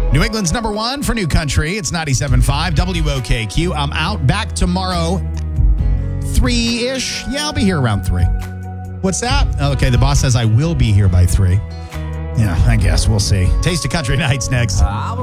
New England's number one for New Country. It's 97.5 WOKQ. I'm out. Back tomorrow, 3-ish. Yeah, I'll be here around 3. What's that? Okay, the boss says I will be here by 3. Yeah, I guess. We'll see. Taste of Country Nights next.